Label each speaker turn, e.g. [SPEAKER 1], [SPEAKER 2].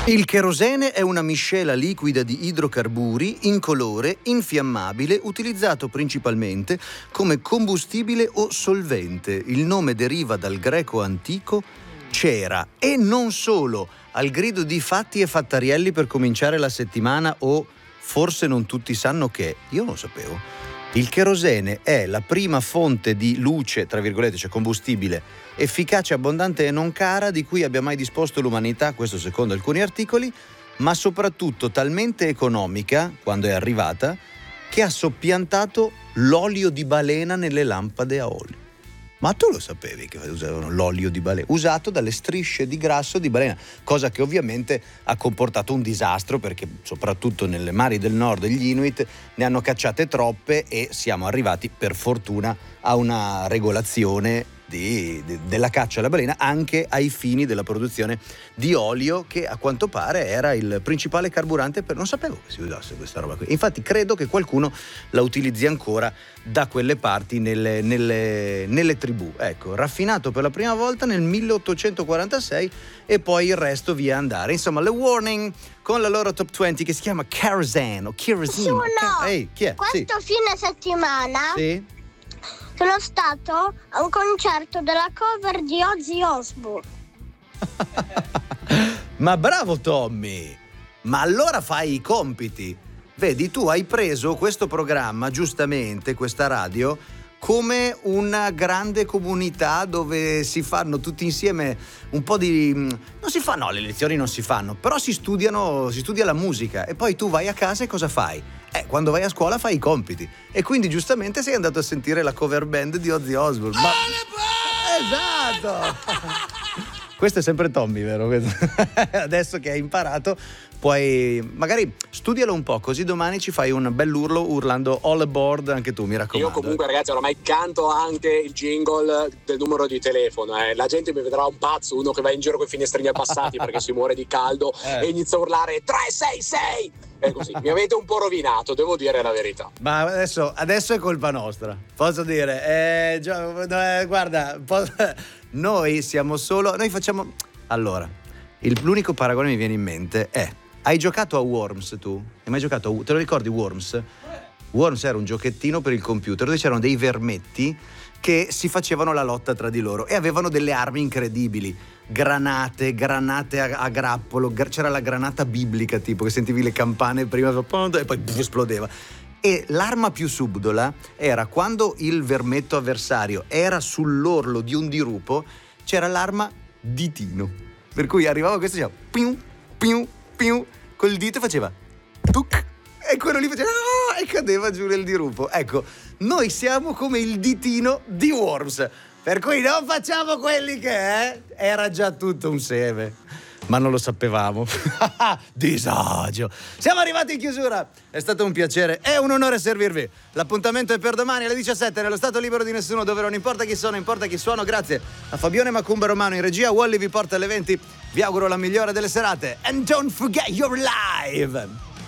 [SPEAKER 1] Il cherosene è una miscela liquida di idrocarburi incolore, infiammabile, utilizzato principalmente come combustibile o solvente. Il nome deriva dal greco antico cera e non solo, al grido di fatti e fattarielli per cominciare la settimana o forse non tutti sanno che, io non lo sapevo. Il cherosene è la prima fonte di luce, tra virgolette, cioè combustibile, efficace, abbondante e non cara di cui abbia mai disposto l'umanità, questo secondo alcuni articoli, ma soprattutto talmente economica, quando è arrivata, che ha soppiantato l'olio di balena nelle lampade a olio. Ma tu lo sapevi che usavano l'olio di balena? Usato dalle strisce di grasso di balena, cosa che ovviamente ha comportato un disastro perché soprattutto nelle mari del nord gli Inuit ne hanno cacciate troppe e siamo arrivati per fortuna a una regolazione della caccia alla balena anche ai fini della produzione di olio, che a quanto pare era il principale carburante per... Non sapevo che si usasse questa roba qui. Infatti credo che qualcuno la utilizzi ancora da quelle parti nelle tribù. Ecco, raffinato per la prima volta nel 1846 e poi il resto via andare. Insomma, le Warning con la loro top 20 che si chiama Kerosene o Kerosene. Ehi, chi è?
[SPEAKER 2] Questo fine settimana
[SPEAKER 1] Sì?
[SPEAKER 2] sono stato a un concerto della cover di Ozzy Osbourne.
[SPEAKER 1] Ma bravo Tommy! Ma allora fai i compiti. Vedi, tu hai preso questo programma, giustamente, questa radio, come una grande comunità dove si fanno tutti insieme un po' di... Non si fanno, le lezioni non si fanno, però si studia la musica e poi tu vai a casa e cosa fai? Quando vai a scuola fai i compiti e quindi giustamente sei andato a sentire la cover band di Ozzy Osbourne. Esatto! Questo è sempre Tommy, vero? Adesso che hai imparato puoi magari studialo un po', così domani ci fai un bell'urlo urlando all aboard anche tu, mi raccomando.
[SPEAKER 3] Io comunque ragazzi oramai canto anche il jingle del numero di telefono, La gente mi vedrà un pazzo, uno che va in giro con i finestrini abbassati perché si muore di caldo e inizia a urlare 366 e così. Mi avete un po' rovinato, devo dire la verità.
[SPEAKER 1] Ma adesso è colpa nostra, posso dire, guarda, noi siamo solo, noi facciamo... Allora, l'unico paragone che mi viene in mente è: hai giocato a Worms tu? Hai mai giocato te lo ricordi Worms? Worms era un giochettino per il computer dove c'erano dei vermetti che si facevano la lotta tra di loro e avevano delle armi incredibili, granate a grappolo, c'era la granata biblica tipo che sentivi le campane prima e poi esplodeva. E l'arma più subdola era quando il vermetto avversario era sull'orlo di un dirupo, c'era l'arma ditino, per cui arrivava questo e diceva piu piu piu col dito faceva tuc e quello lì faceva e cadeva giù nel dirupo. Ecco, noi siamo come il ditino di Worms, per cui non facciamo quelli che era già tutto un seme, ma non lo sapevamo. Disagio. Siamo arrivati in chiusura, è stato un piacere, è un onore servirvi. L'appuntamento è per domani alle 17 nello Stato Libero di Nessuno, dove non importa chi sono, importa chi suono. Grazie a Fabione Macumba Romano in regia. Wally vi porta alle 20. Vi auguro la migliore delle serate and don't forget you're live.